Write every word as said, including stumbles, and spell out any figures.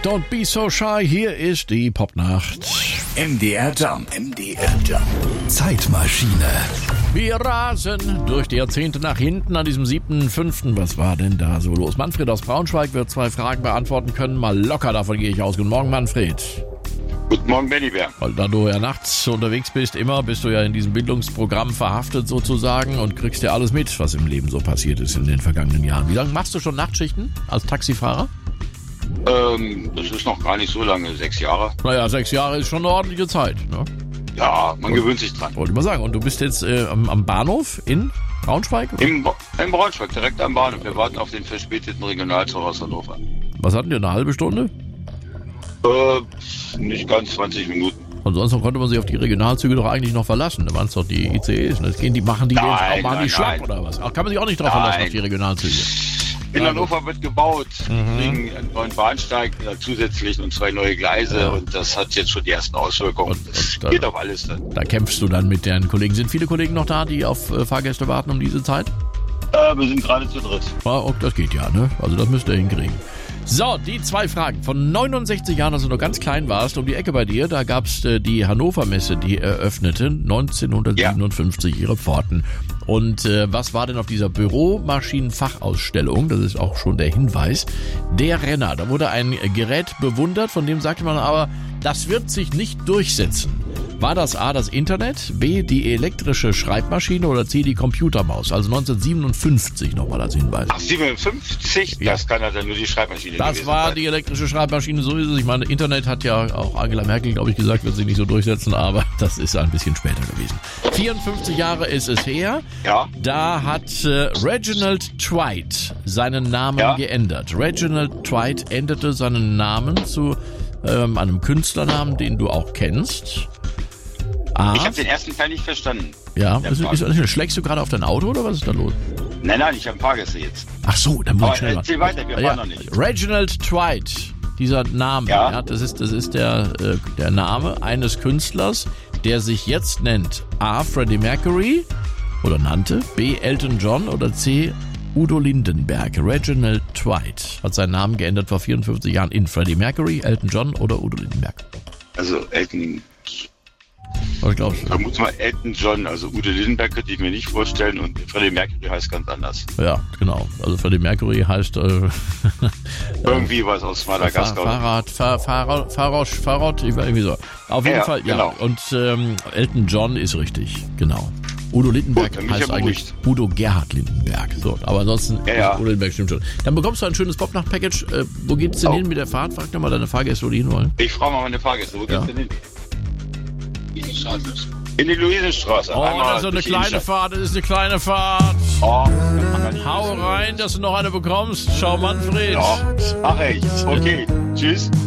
Don't be so shy, hier ist die Popnacht. M D R Jump. M D R Jump. Zeitmaschine. Wir rasen durch die Jahrzehnte nach hinten an diesem siebten fünften Was war denn da so los? Manfred aus Braunschweig wird zwei Fragen beantworten können. Mal locker, davon gehe ich aus. Guten Morgen, Manfred. Guten Morgen, Bellybär. Weil da du ja nachts unterwegs bist, immer bist du ja in diesem Bildungsprogramm verhaftet sozusagen und kriegst ja alles mit, was im Leben so passiert ist in den vergangenen Jahren. Wie lange machst du schon Nachtschichten als Taxifahrer? Ähm, das ist noch gar nicht so lange, sechs Jahre. Naja, sechs Jahre ist schon eine ordentliche Zeit, ne? Ja, man gewöhnt sich dran. Wollte ich mal sagen. Und du bist jetzt äh, am, am Bahnhof in Braunschweig? Oder? Im, Im Braunschweig, direkt am Bahnhof. Wir warten auf den verspäteten Regionalzug aus Hannover. Was hatten wir, eine halbe Stunde? Äh, nicht ganz zwanzig Minuten. Und sonst konnte man sich auf die Regionalzüge doch eigentlich noch verlassen. Da waren es doch die I C Es. Das gehen die, machen die, Nein, jetzt auch, machen nein, die schlapp nein. oder was? Ach, kann man sich auch nicht drauf Nein. verlassen auf die Regionalzüge. In Ja, Hannover wird gebaut. Mhm. Wegen einem neuen Bahnsteig äh, zusätzlich und zwei neue Gleise. Ja. Und das hat jetzt schon die ersten Auswirkungen. Und- das und, äh, geht auf alles dann. Da kämpfst du dann mit deinen Kollegen. Sind viele Kollegen noch da, die auf äh, Fahrgäste warten um diese Zeit? Äh, wir sind gerade zu dritt. Ja, oh, das geht ja, ne? Also das müsst ihr hinkriegen. So, die zwei Fragen. Von neunundsechzig Jahren, als du noch ganz klein warst, um die Ecke bei dir, da gab's äh, die Hannover Messe, die eröffnete neunzehnhundertsiebenundfünfzig ihre Pforten. Und äh, was war denn auf dieser Büromaschinenfachausstellung? Das ist auch schon der Hinweis. Der Renner. Da wurde ein Gerät bewundert, von dem sagte man aber, das wird sich nicht durchsetzen. War das A, das Internet, B, die elektrische Schreibmaschine oder C, die Computermaus? Also neunzehnhundertsiebenundfünfzig nochmal als Hinweis. Ach, siebenundfünfzig? Ja. Das kann ja dann nur die Schreibmaschine Das gewesen war sein. die elektrische Schreibmaschine, so ist es. Ich meine, Internet hat ja auch Angela Merkel, glaube ich, gesagt, wird sich nicht so durchsetzen, aber das ist ein bisschen später gewesen. vierundfünfzig Jahre ist es her. Ja. Da hat äh, Reginald Twite seinen Namen Ja. geändert. Reginald Twite änderte seinen Namen zu ähm, einem Künstlernamen, den du auch kennst. A. Ich habe den ersten Teil nicht verstanden. Ja, Der ist, Frage. ist, schlägst du gerade auf dein Auto oder was ist da los? Nein, nein, ich habe Fahrgäste jetzt. Ach so, dann muss Aber ich schnell erzähl machen. weiter, wir Ja, fahren noch nicht. Reginald Twite, dieser Name, ja. Ja. das ist, das ist der, äh, der Name eines Künstlers, der sich jetzt nennt A. Freddie Mercury oder nannte, B. Elton John oder C. Udo Lindenberg. Reginald Twite hat seinen Namen geändert vor vierundfünfzig Jahren in Freddie Mercury, Elton John oder Udo Lindenberg. Also Elton, Was glaubst ich du? vermute mal Elton John. Also Udo Lindenberg könnte ich mir nicht vorstellen und Freddie Mercury heißt ganz anders. Ja, genau. Also Freddie Mercury heißt äh, Irgendwie was aus Fahr Madagaskar. Fahrrad, Fahr Fahrrad, Fahrrad, Fahrrad, ich weiß irgendwie so. Auf jeden Ja, Fall, ja. genau. Und ähm, Elton John ist richtig, genau. Udo Lindenberg Gut, dann bin ich heißt ja eigentlich Udo Gerhard Lindenberg. So, aber ansonsten Ja, ja. ist Udo Lindenberg stimmt schon. Dann bekommst du ein schönes Popnacht-Package. Äh, wo geht's denn Oh. hin mit der Fahrt? Frag doch mal deine Fahrgäste, wo die hinwollen. Ich frage mal meine Fahrgäste, wo Ja. geht's denn hin? In die Luisenstraße. Oh, Einmal das ist so eine durch die kleine Innenstadt. Fahrt, das ist eine kleine Fahrt. Oh, das kann man nicht Hau wissen. rein, dass du noch eine bekommst. Schau, Manfred. Ja, ach echt. Okay, tschüss.